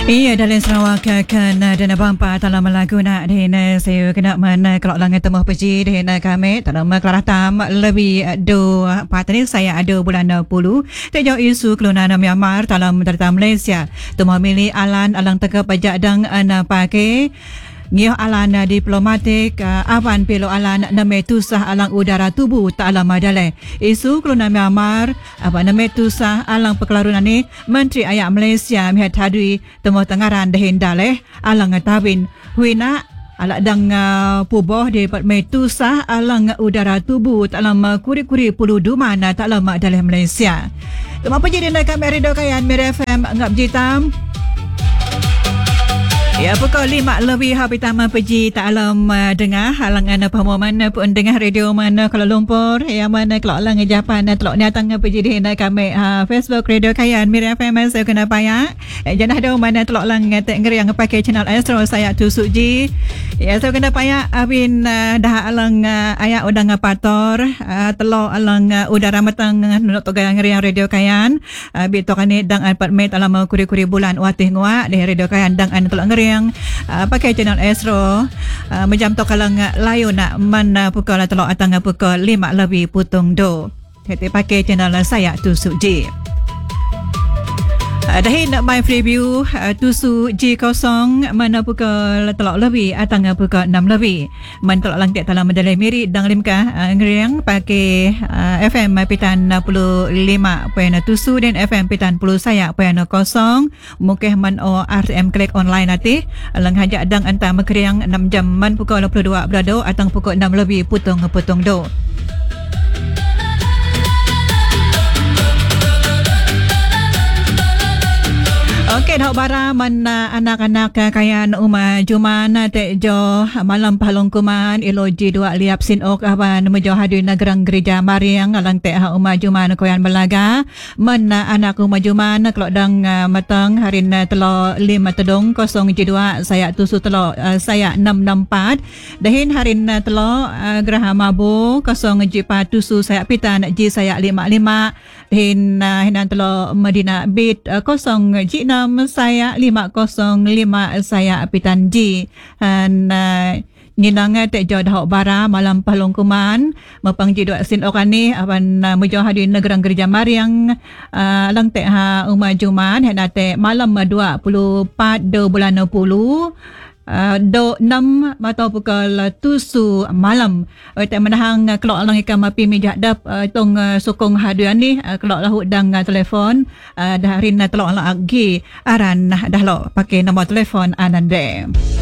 Iya, dalam Sarawak kena dana bampa dalam lagu nak dina saya kena mana kalau langit temu peji dina kami dalam kelarah tam lebih do patni saya ada bulan 10 tejau isu keluna Myanmar dalam data Malaysia temu milih alan alang teka pajak dang ana pakai ngio alan diplomatik awan pelo alan nametusah alang udara tubuh tak alam madale isu keluna Myanmar apa nametusah alang pekelarunan ni Menteri Ayak Malaysia Mihat Hadwi temu tengaran dahin daleh alang tabin huina ala dang puboh di metusah alang udara tubuh tak alam kuri-kuri pulu dumana tak alam daleh Malaysia temu penjadi nak kami Radio Kayan Mir FM ngap jitam. Ya, pukul 5 lebih habis pergi tak alam dengar halangan pemahaman pun dengar radio mana Kuala Lumpur yang mana kalau lang Japan telok ni datang pergi di kami Facebook Radio Kayan Mir FM saya kena payah janah ada mana telok lang tek ngeri yang pakai channel Astro saya tusuk ji ya saya kena payah abin dah alang ayak udang pator telok alang udara matang nulok toga ngeri yang Radio Kayan bitokan ni dang 4 Mei alam kuri-kuri bulan watih ngwa di Radio Kayan dang an telok ngeri yang pakai channel Astro macam tu kalau layu nak mana pukul telok atang pukul 5 lebih putung do kita pakai channel saya tusuk J dahin my preview tusu J0 mana pukul telok lebih atang pukul 6 lebih man telok lang tak dalam medalai miri dang limkah ngeriang pakai FM pitan 65 poin tusu dan FM pitan 10 saya poin 0 mungkin man o RTM klik online nanti lang hajak dang anta mekeriang 6 jam man pukul 22 berado atang pukul 6 lebih putung do. Okey, dah bara mana anak-anak kayan Uma Juman tejo malam palongkuman iloji 2 liap sin ok aban mejo hadu nagerang gereja Mariang alang teh Uma Juman koyan belaga mana anak Uma Juman kalau dang matang harin telo 5 tedong 0J2 saya tusu telo saya 664 dahin harin telo Geraha Mabu 0J4 tusu saya pitan J saya 55 dahin hinan telo Medina Bit 0J6 saya 505 saya pitan G dan ninang tejo dah bara malam palongkuman mapang jidwa sin okani aban mujo hadin negerang gereja Mariang lang teh Uma Juman henate malam 24 do bulan 10 do 6 atau pukul 7 malam tak menahang kelok lang ikam api mijak dap tong sokong haduan ni kelok lahu dang telefon dah harin telok lang agi aran dah lo pakai nombor telefon anande.